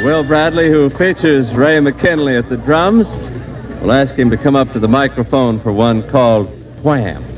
Will Bradley, who features Ray McKinley at the drums, will ask him to come up to the microphone for one called Wham!